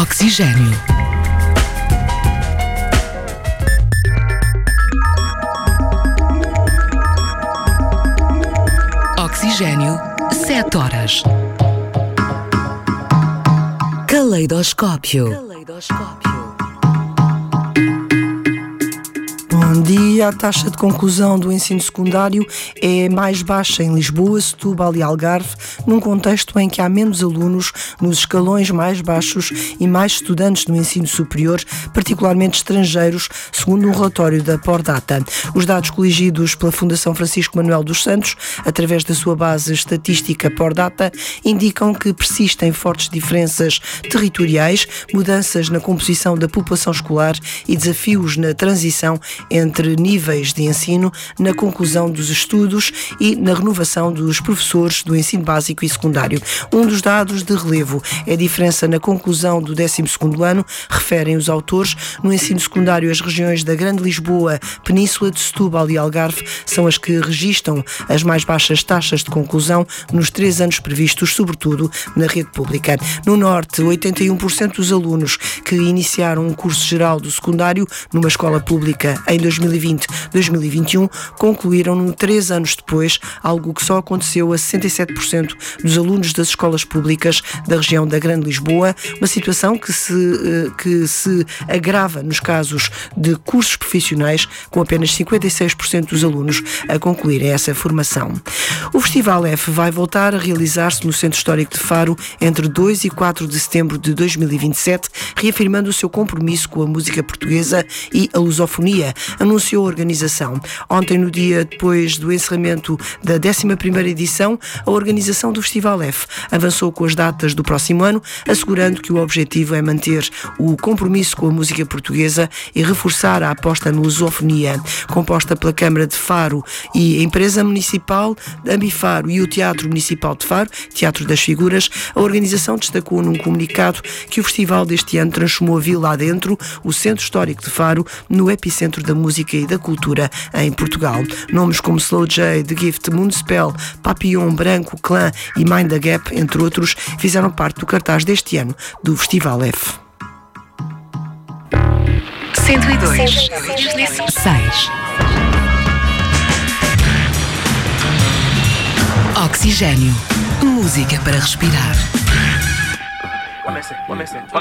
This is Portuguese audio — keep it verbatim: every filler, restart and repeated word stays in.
Oxigênio. Oxigênio, sete horas. Caleidoscópio. Caleidoscópio. Bom dia. A taxa de conclusão do ensino secundário é mais baixa em Lisboa, Setúbal e Algarve, num contexto em que há menos alunos nos escalões mais baixos e mais estudantes do ensino superior, particularmente estrangeiros, segundo um relatório da Pordata. Os dados coligidos pela Fundação Francisco Manuel dos Santos, através da sua base estatística Pordata, indicam que persistem fortes diferenças territoriais, mudanças na composição da população escolar e desafios na transição entre níveis de ensino, na conclusão dos estudos e na renovação dos professores do ensino básico e secundário. Um dos dados de relevo é a diferença na conclusão do décimo segundo ano, referem os autores. No ensino secundário, as regiões da Grande Lisboa, Península de Setúbal e Algarve são as que registram as mais baixas taxas de conclusão nos três anos previstos, sobretudo na rede pública. No Norte, oitenta e um por cento dos alunos que iniciaram um curso geral do secundário numa escola pública em dois mil e vinte a dois mil e vinte e um concluíram-no três anos depois, algo que só aconteceu a sessenta e sete por cento dos alunos das escolas públicas da região da Grande Lisboa, uma situação que se, que se agrava nos casos de cursos profissionais, com apenas cinquenta e seis por cento dos alunos a concluírem essa formação. O Festival F vai voltar a realizar-se no Centro Histórico de Faro entre dois e quatro de setembro de dois mil e vinte e sete, reafirmando o seu compromisso com a música portuguesa e a lusofonia, anunciou a organização. Ontem, no dia depois do encerramento da décima primeira edição, a organização do Festival F avançou com as datas do próximo ano, assegurando que o objetivo é manter o compromisso com a música portuguesa e reforçar a aposta na lusofonia. Composta pela Câmara de Faro e a Empresa Municipal de Ambifaro e o Teatro Municipal de Faro, Teatro das Figuras, a organização destacou num comunicado que o festival deste ano transformou a vila adentro, o Centro Histórico de Faro, no epicentro da música e da cultura em Portugal. Nomes como Slow J, The Gift, Moonspell, Papillon, Branco, Clã e Mind the Gap, entre outros, fizeram parte do cartaz deste ano do Festival F. cento e dois vírgula seis. Oxigênio. Música para respirar. One message, one message, one